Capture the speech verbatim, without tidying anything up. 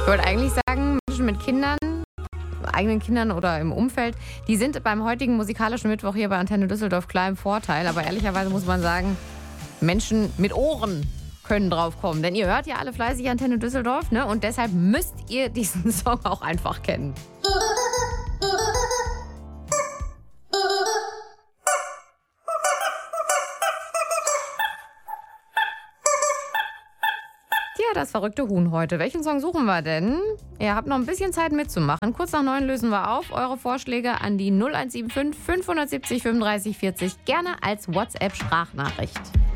Ich wollte eigentlich sagen, Menschen mit Kindern, eigenen Kindern oder im Umfeld, die sind beim heutigen musikalischen Mittwoch hier bei Antenne Düsseldorf klar im Vorteil. Aber ehrlicherweise muss man sagen, Menschen mit Ohren können drauf kommen. Denn ihr hört ja alle fleißig Antenne Düsseldorf, ne? Und deshalb müsst ihr diesen Song auch einfach kennen. Tja, das verrückte Huhn heute. Welchen Song suchen wir denn? Ihr habt noch ein bisschen Zeit mitzumachen. Kurz nach neun lösen wir auf. Eure Vorschläge an die null eins sieben fünf fünf sieben fünf fünfunddreißig vierzig gerne als WhatsApp-Sprachnachricht.